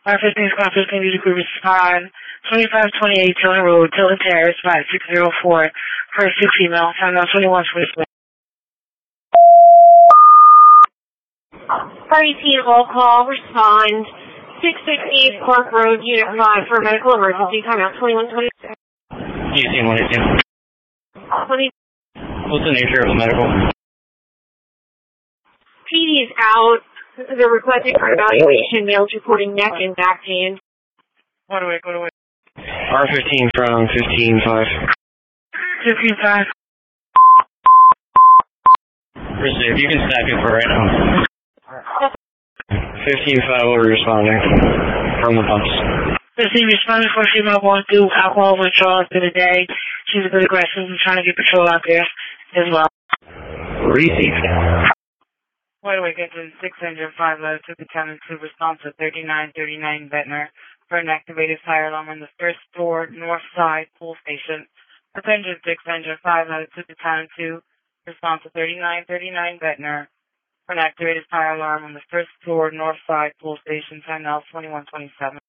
R15 Squad 15 Music Group respond 2528 Tilton Road, Tilton Terrace, 5604 for a 6 female, time now 21 for REC roll call, respond 668 Clark Road, Unit 5 for medical emergency, time out 2120. 18, What's the nature of the medical? PD is out. They're requesting for evaluation. Males reporting neck and back pain. Go away. R15 from 15-5. 15-5. Grizzly, if you can stack it for right now. 15-5 will be responding from the pumps. 15 responding for female going through alcohol withdrawal through the day. She's a bit aggressive and trying to get patrol out there as well. Received. Wide awake engine 605 left to the 10 to response to 3939 Ventnor for an activated fire alarm on the first floor north side pool station. Engine 605 left to the 10 to response to 3939 Ventnor for an activated fire alarm on the first floor north side pool station, time now 2127.